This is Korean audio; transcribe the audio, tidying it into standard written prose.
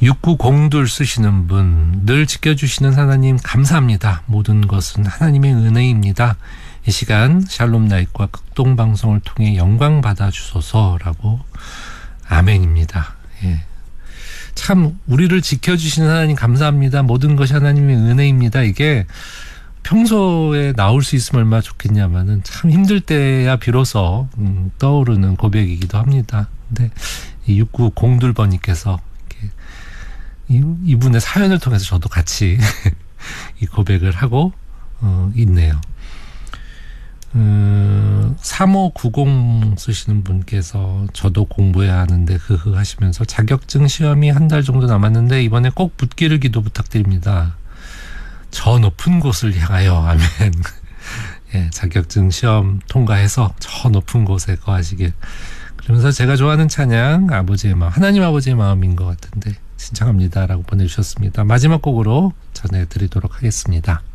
6902 쓰시는 분, 늘 지켜주시는 하나님 감사합니다. 모든 것은 하나님의 은혜입니다. 이 시간 샬롬 나잇과 극동방송을 통해 영광 받아주소서라고. 아멘입니다. 예. 참 우리를 지켜주시는 하나님 감사합니다. 모든 것이 하나님의 은혜입니다. 이게 평소에 나올 수 있으면 얼마나 좋겠냐마는 참 힘들 때야 비로소 떠오르는 고백이기도 합니다. 근데 이 6902번님께서 이분의 사연을 통해서 저도 같이 이 고백을 하고 있네요. 3590 쓰시는 분께서 저도 공부해야 하는데 흐흐 하시면서 자격증 시험이 한 달 정도 남았는데 이번에 꼭 붙기를 기도 부탁드립니다. 저 높은 곳을 향하여. 아멘. 예, 자격증 시험 통과해서 저 높은 곳에 거하시길. 그러면서 제가 좋아하는 찬양 아버지의 마음, 하나님 아버지의 마음인 것 같은데 신청합니다 라고 보내주셨습니다. 마지막 곡으로 전해드리도록 하겠습니다.